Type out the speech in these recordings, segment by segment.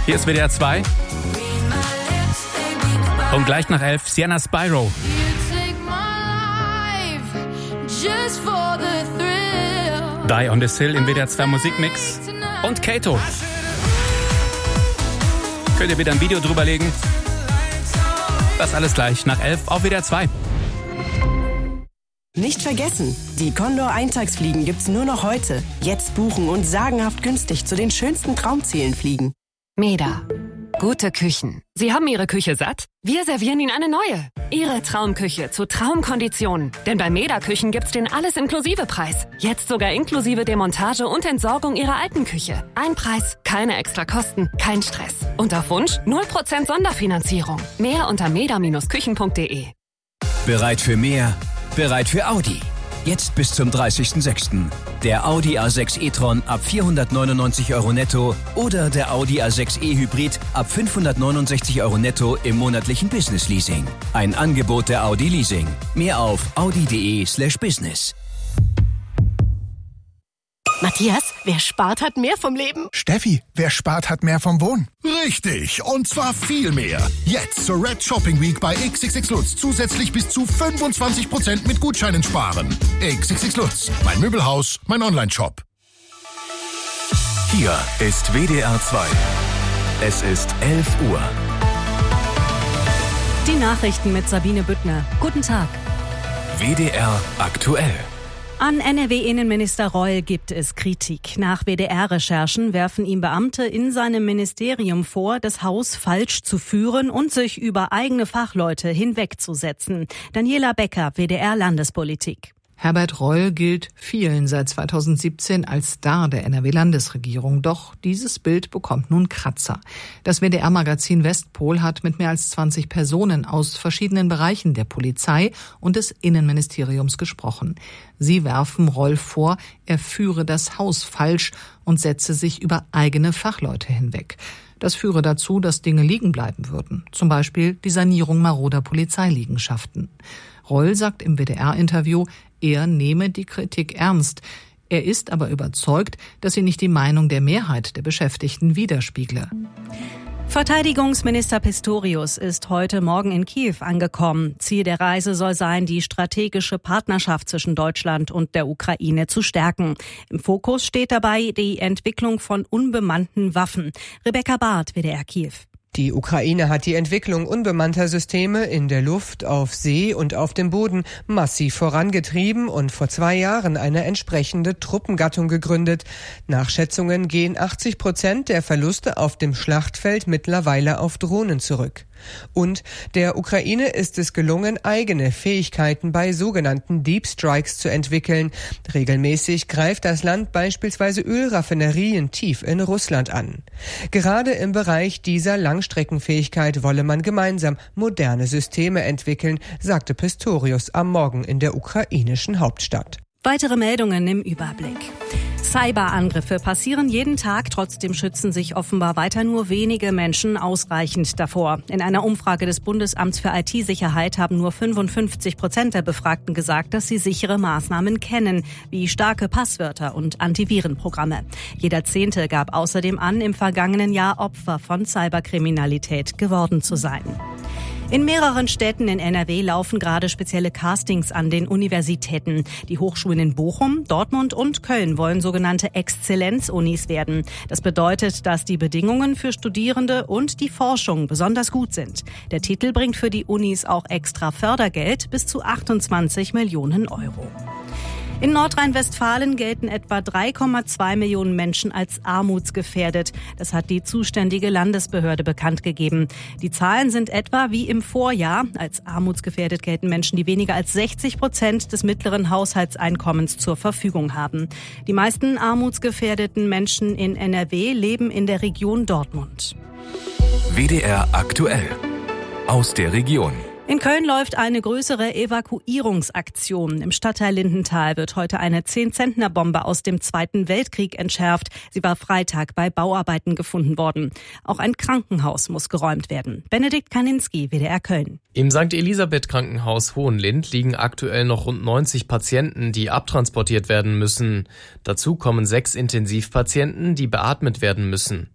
Hier ist WDR 2. Und gleich nach 11 Sienna Spyro. Die on the Hill im WDR 2 Musikmix. Und Kato. Könnt ihr wieder ein Video drüber legen. Das alles gleich nach 11 auf WDR 2. Nicht vergessen, die Condor Eintagsfliegen gibt's nur noch heute. Jetzt buchen und sagenhaft günstig zu den schönsten Traumzielen fliegen. Meda. Gute Küchen. Sie haben Ihre Küche satt? Wir servieren Ihnen eine neue. Ihre Traumküche zu Traumkonditionen. Denn bei Meda Küchen gibt's den Alles-Inklusive-Preis. Jetzt sogar inklusive Demontage und Entsorgung Ihrer alten Küche. Ein Preis, keine extra Kosten, kein Stress. Und auf Wunsch 0% Sonderfinanzierung. Mehr unter meda-küchen.de. Bereit für mehr? Bereit für Audi. Jetzt bis zum 30.06. Der Audi A6 e-tron ab 499 € netto oder der Audi A6 e-Hybrid ab 569 € netto im monatlichen Business-Leasing. Ein Angebot der Audi Leasing. Mehr auf audi.de/business. Matthias, wer spart, hat mehr vom Leben. Steffi, wer spart, hat mehr vom Wohnen. Richtig, und zwar viel mehr. Jetzt zur Red Shopping Week bei XXX Lutz zusätzlich bis zu 25% mit Gutscheinen sparen. XXX Lutz, mein Möbelhaus, mein Online-Shop. Hier ist WDR 2. Es ist 11 Uhr. Die Nachrichten mit Sabine Büttner. Guten Tag. WDR aktuell. An NRW-Innenminister Reul gibt es Kritik. Nach WDR-Recherchen werfen ihm Beamte in seinem Ministerium vor, das Haus falsch zu führen und sich über eigene Fachleute hinwegzusetzen. Daniela Becker, WDR-Landespolitik. Herbert Reul gilt vielen seit 2017 als Star der NRW-Landesregierung. Doch dieses Bild bekommt nun Kratzer. Das WDR-Magazin Westpol hat mit mehr als 20 Personen aus verschiedenen Bereichen der Polizei und des Innenministeriums gesprochen. Sie werfen Reul vor, er führe das Haus falsch und setze sich über eigene Fachleute hinweg. Das führe dazu, dass Dinge liegen bleiben würden. Zum Beispiel die Sanierung maroder Polizeiliegenschaften. Reul sagt im WDR-Interview, er nehme die Kritik ernst. Er ist aber überzeugt, dass sie nicht die Meinung der Mehrheit der Beschäftigten widerspiegle. Verteidigungsminister Pistorius ist heute Morgen in Kiew angekommen. Ziel der Reise soll sein, die strategische Partnerschaft zwischen Deutschland und der Ukraine zu stärken. Im Fokus steht dabei die Entwicklung von unbemannten Waffen. Rebecca Barth, WDR Kiew. Die Ukraine hat die Entwicklung unbemannter Systeme in der Luft, auf See und auf dem Boden massiv vorangetrieben und vor 2 Jahren eine entsprechende Truppengattung gegründet. Nach Schätzungen gehen 80% der Verluste auf dem Schlachtfeld mittlerweile auf Drohnen zurück. Und der Ukraine ist es gelungen, eigene Fähigkeiten bei sogenannten Deep Strikes zu entwickeln. Regelmäßig greift das Land beispielsweise Ölraffinerien tief in Russland an. Gerade im Bereich dieser Langstreckenfähigkeit wolle man gemeinsam moderne Systeme entwickeln, sagte Pistorius am Morgen in der ukrainischen Hauptstadt. Weitere Meldungen im Überblick. Cyberangriffe passieren jeden Tag, trotzdem schützen sich offenbar weiter nur wenige Menschen ausreichend davor. In einer Umfrage des Bundesamts für IT-Sicherheit haben nur 55% der Befragten gesagt, dass sie sichere Maßnahmen kennen, wie starke Passwörter und Antivirenprogramme. Jeder 10. gab außerdem an, im vergangenen Jahr Opfer von Cyberkriminalität geworden zu sein. In mehreren Städten in NRW laufen gerade spezielle Castings an den Universitäten. Die Hochschulen in Bochum, Dortmund und Köln wollen sogenannte Exzellenzunis werden. Das bedeutet, dass die Bedingungen für Studierende und die Forschung besonders gut sind. Der Titel bringt für die Unis auch extra Fördergeld bis zu 28 Millionen Euro. In Nordrhein-Westfalen gelten etwa 3,2 Millionen Menschen als armutsgefährdet. Das hat die zuständige Landesbehörde bekannt gegeben. Die Zahlen sind etwa wie im Vorjahr. Als armutsgefährdet gelten Menschen, die weniger als 60% des mittleren Haushaltseinkommens zur Verfügung haben. Die meisten armutsgefährdeten Menschen in NRW leben in der Region Dortmund. WDR aktuell. Aus der Region. In Köln läuft eine größere Evakuierungsaktion. Im Stadtteil Lindenthal wird heute eine 10-Zentner-Bombe aus dem Zweiten Weltkrieg entschärft. Sie war Freitag bei Bauarbeiten gefunden worden. Auch ein Krankenhaus muss geräumt werden. Benedikt Kaninski, WDR Köln. Im St. Elisabeth Krankenhaus Hohenlind liegen aktuell noch rund 90 Patienten, die abtransportiert werden müssen. Dazu kommen 6 Intensivpatienten, die beatmet werden müssen.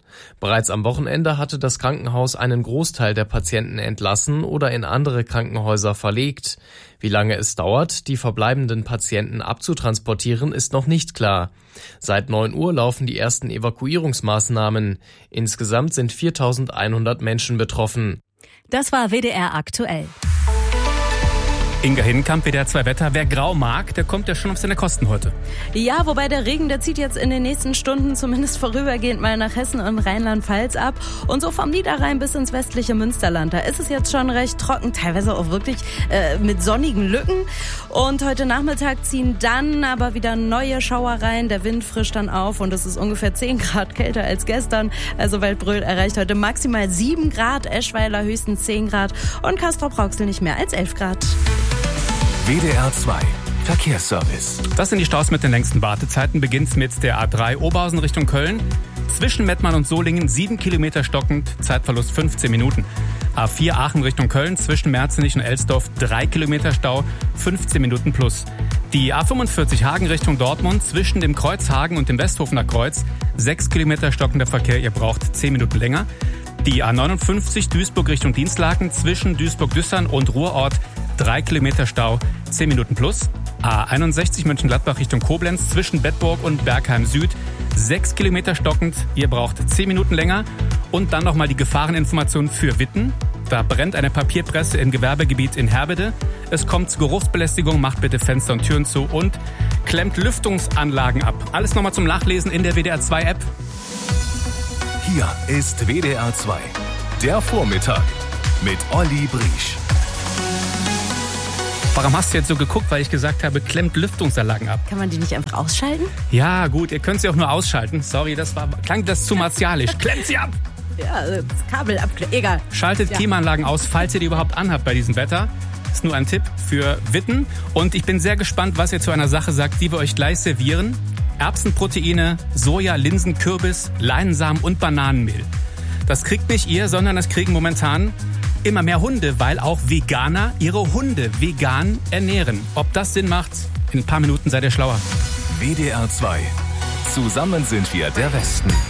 Bereits am Wochenende hatte das Krankenhaus einen Großteil der Patienten entlassen oder in andere Krankenhäuser verlegt. Wie lange es dauert, die verbleibenden Patienten abzutransportieren, ist noch nicht klar. Seit 9 Uhr laufen die ersten Evakuierungsmaßnahmen. Insgesamt sind 4.100 Menschen betroffen. Das war WDR aktuell. Inga Hinkamp, WDR 2 Wetter. Wer grau mag, der kommt ja schon auf seine Kosten heute. Ja, wobei der Regen, der zieht jetzt in den nächsten Stunden zumindest vorübergehend mal nach Hessen und Rheinland-Pfalz ab. Und so vom Niederrhein bis ins westliche Münsterland. Da ist es jetzt schon recht trocken, teilweise auch wirklich mit sonnigen Lücken. Und heute Nachmittag ziehen dann aber wieder neue Schauer rein. Der Wind frischt dann auf und es ist ungefähr 10 Grad kälter als gestern. Also Waldbröl erreicht heute maximal 7 Grad, Eschweiler höchstens 10 Grad und Castrop-Rauxel nicht mehr als 11 Grad. WDR 2 Verkehrsservice. Das sind die Staus mit den längsten Wartezeiten. Beginnt mit der A3 Oberhausen Richtung Köln. Zwischen Mettmann und Solingen 7 Kilometer stockend, Zeitverlust 15 Minuten. A4 Aachen Richtung Köln, zwischen Merzenich und Elsdorf 3 Kilometer Stau, 15 Minuten plus. Die A45 Hagen Richtung Dortmund, zwischen dem Kreuz Hagen und dem Westhofener Kreuz 6 Kilometer stockender Verkehr, ihr braucht 10 Minuten länger. Die A59 Duisburg Richtung Dienstlaken, zwischen Duisburg-Düssern und Ruhrort 3 Kilometer Stau, 10 Minuten plus. A61 Mönchengladbach Richtung Koblenz, zwischen Bedburg und Bergheim Süd 6 Kilometer stockend, ihr braucht 10 Minuten länger. Und dann nochmal die Gefahreninformation für Witten. Da brennt eine Papierpresse im Gewerbegebiet in Herbede. Es kommt zu Geruchsbelästigung, macht bitte Fenster und Türen zu und klemmt Lüftungsanlagen ab. Alles nochmal zum Nachlesen in der WDR 2 App. Hier ist WDR 2, der Vormittag mit Olli Briesch. Warum hast du jetzt so geguckt, weil ich gesagt habe, klemmt Lüftungsanlagen ab? Kann man die nicht einfach ausschalten? Ja, gut, ihr könnt sie auch nur ausschalten. Sorry, klang das zu martialisch. Klemmt sie ab! Ja, das Kabel egal. Schaltet Klimaanlagen aus, falls ihr die überhaupt anhabt bei diesem Wetter. Ist nur ein Tipp für Witten. Und ich bin sehr gespannt, was ihr zu einer Sache sagt, die wir euch gleich servieren. Erbsenproteine, Soja, Linsen, Kürbis, Leinsamen und Bananenmehl. Das kriegt nicht ihr, sondern das kriegen momentan immer mehr Hunde, weil auch Veganer ihre Hunde vegan ernähren. Ob das Sinn macht, in ein paar Minuten seid ihr schlauer. WDR 2. Zusammen sind wir der Westen.